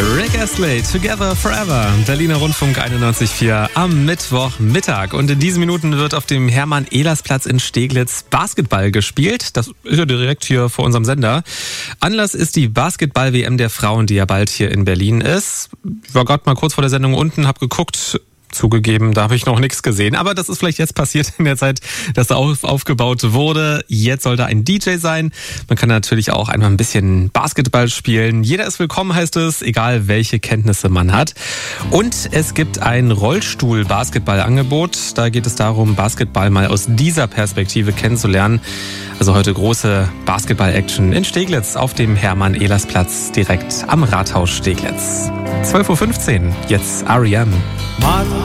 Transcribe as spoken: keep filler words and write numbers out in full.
Rick Astley, Together Forever, Berliner Rundfunk einundneunzig Komma vier am Mittwochmittag. Und in diesen Minuten wird auf dem Hermann-Ehlers-Platz in Steglitz Basketball gespielt. Das ist ja direkt hier vor unserem Sender. Anlass ist die Basketball-W M der Frauen, die ja bald hier in Berlin ist. Ich war gerade mal kurz vor der Sendung unten, habe geguckt. Zugegeben, da habe ich noch nichts gesehen. Aber das ist vielleicht jetzt passiert in der Zeit, dass da auf, aufgebaut wurde. Jetzt soll da ein D J sein. Man kann natürlich auch einmal ein bisschen Basketball spielen. Jeder ist willkommen, heißt es, egal welche Kenntnisse man hat. Und es gibt ein Rollstuhl-Basketball-Angebot. Da geht es darum, Basketball mal aus dieser Perspektive kennenzulernen. Also heute große Basketball-Action in Steglitz auf dem Hermann-Ehlers-Platz direkt am Rathaus Steglitz. zwölf Uhr fünfzehn, jetzt R E M.